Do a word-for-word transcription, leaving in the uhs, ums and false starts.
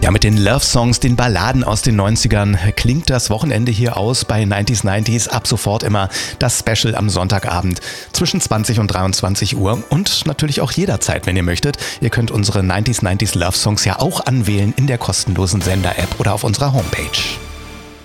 Ja, mit den Love-Songs, den Balladen aus den neunzigern klingt das Wochenende hier aus bei neunzig neunzig. Ab sofort immer das Special am Sonntagabend zwischen zwanzig und dreiundzwanzig Uhr und natürlich auch jederzeit, wenn ihr möchtet. Ihr könnt unsere neunzig neunzig Love-Songs ja auch anwählen in der kostenlosen Sender-App oder auf unserer Homepage.